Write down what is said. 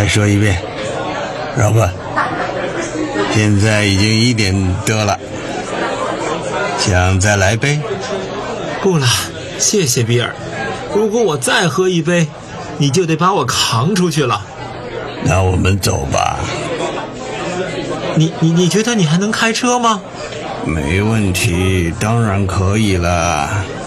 说一遍。老婆，现在已经1点多了，想再来杯？ 不了，谢谢比尔。如果我再喝一杯，你就得把我扛出去了。 那我们走吧。 你觉得你还能开车吗？ 没问题，当然可以了。